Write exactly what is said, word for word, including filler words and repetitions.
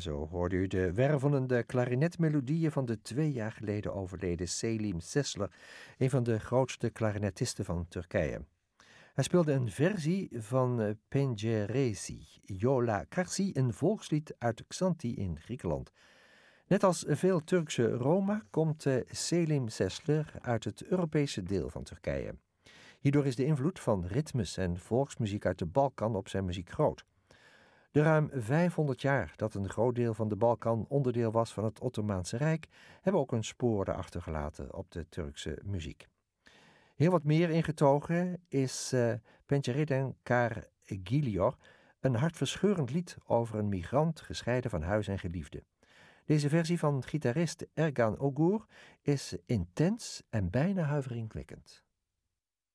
Zo hoorde u de wervelende klarinetmelodieën van de twee jaar geleden overleden Selim Sesler, een van de grootste klarinetisten van Turkije. Hij speelde een versie van Penceresi, Yola Karsi, een volkslied uit Xanthi in Griekenland. Net als veel Turkse Roma komt Selim Sesler uit het Europese deel van Turkije. Hierdoor is de invloed van ritmes en volksmuziek uit de Balkan op zijn muziek groot. De ruim vijfhonderd jaar dat een groot deel van de Balkan onderdeel was van het Ottomaanse Rijk, hebben ook een spoor achtergelaten op de Turkse muziek. Heel wat meer ingetogen is uh, Pencereden Kar Geliyor, een hartverscheurend lied over een migrant gescheiden van huis en geliefde. Deze versie van gitarist Ergan Ogur is intens en bijna huiveringwekkend.